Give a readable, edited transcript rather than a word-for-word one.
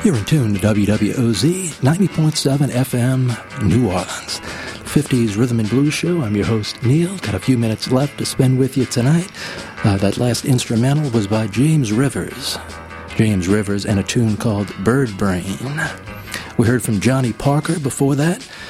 You're in tune to WWOZ 90.7 FM, New Orleans. 50s Rhythm and Blues Show. I'm your host, Neil. Got a few minutes left to spend with you tonight. That last instrumental was by James Rivers. James Rivers and a tune called Bird Brain. We heard from Johnny Parker before that.